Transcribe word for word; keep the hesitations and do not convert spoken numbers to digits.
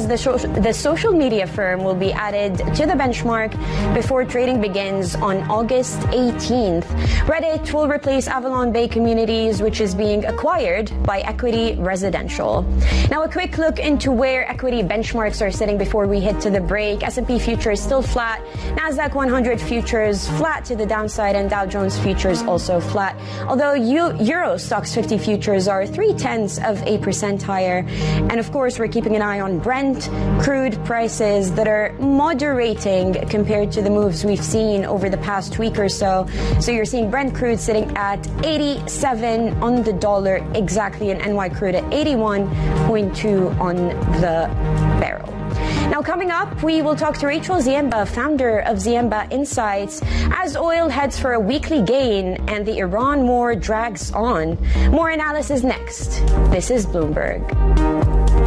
the, so the social media firm will be added to the benchmark before trading begins on August eighteenth. Reddit will replace Avalon Bay Communities, which is being acquired by Equity Residential. Now, a quick look into where equity benchmarks are sitting before we head to the break. S and P futures still flat, Nasdaq one hundred futures flat to the downside, and Dow Jones futures also flat. Although Euro Stoxx fifty futures are three tenths of a percent higher. And of course, we're keeping an eye on Brent crude prices that are moderating compared to the moves we've seen over the past week or so. So you're seeing Brent crude sitting at eighty-seven on the dollar exactly, and N Y crude at eighty-one point two on the barrel. Now, coming up, we will talk to Rachel Ziemba, founder of Ziemba Insights, as oil heads for a weekly gain and the Iran war drags on. More analysis next. This is Bloomberg.